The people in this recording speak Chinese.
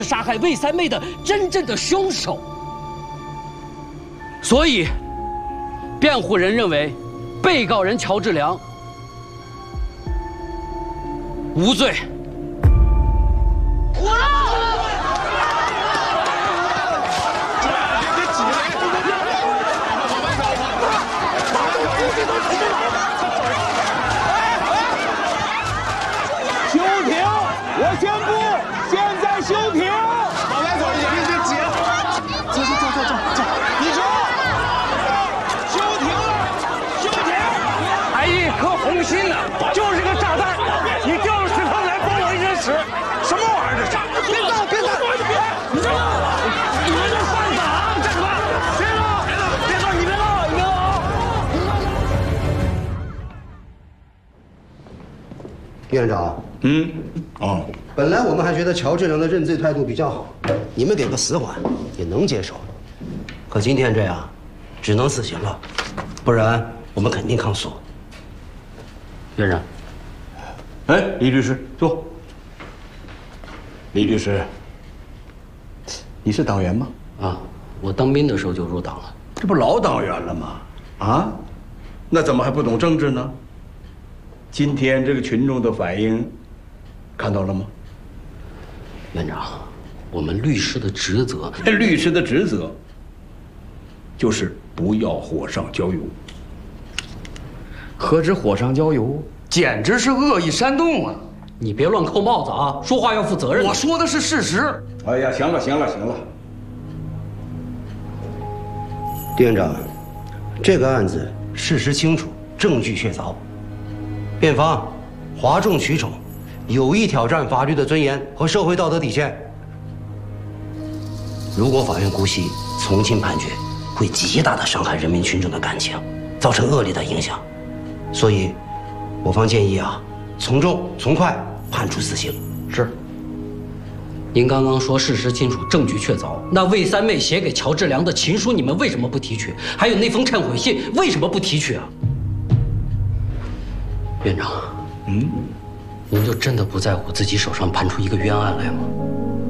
杀害魏三妹的真正的凶手。所以，辩护人认为，被告人乔治良无罪。 活了！ 休庭！我宣布，现在休庭！ 往外走一点，别挤！走，你说，休庭了，休庭！ 还一颗红心呢，就是个炸弹！你掉了石头来崩我一身屎，什么玩意儿这是？别动！你们这犯法！干什么？别动！你别动！ 院长，本来我们还觉得乔治良的认罪态度比较好，你们给个死缓也能接受。可今天这样，只能死刑了，不然我们肯定抗诉。 院长， 哎，李律师坐。李律师，你是党员吗？ 啊，我当兵的时候就入党了。 这不老党员了吗？啊，那怎么还不懂政治呢？今天这个群众的反应，看到了吗？ 院长，我们律师的职责， 律师的职责就是不要火上浇油。 何止火上浇油，简直是恶意煽动啊！ 你别乱扣帽子啊，说话要负责任。 我说的是事实。 哎呀，行了。 丁院长，这个案子事实清楚，证据确凿，辩方哗众取宠，有意挑战法律的尊严和社会道德底线。如果法院姑息从轻判决，会极大的伤害人民群众的感情，造成恶劣的影响。所以，我方建议从重从快判处死刑。 是。 您刚刚说事实清楚，证据确凿，那魏三妹写给乔治良的情书，你们为什么不提取？还有那封忏悔信，为什么不提取啊？院长，您就真的不在乎自己手上判出一个冤案来吗？